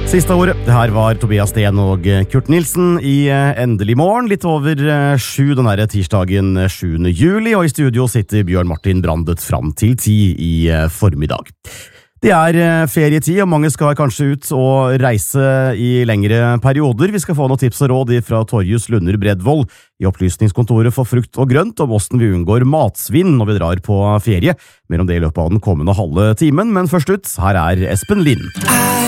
Siste året, det her var Tobias Sten og Kurt Nilsen i Endelig morgen, litt over 7 den her tirsdagen 7. juli, og i studio sitter Bjørn Martin Brandet fram til 10 i formiddag. Det er ferietid, og mange skal kanskje ut og reise i lengre perioder. Vi skal få noen tips og råd fra Torjus Lunder Bredvold i opplysningskontoret for frukt og grønt om hvordan vi unngår matsvinn når vi drar på ferie. Mer om det i løpet av den kommende halve timen, men først ut, her er Espen Lind.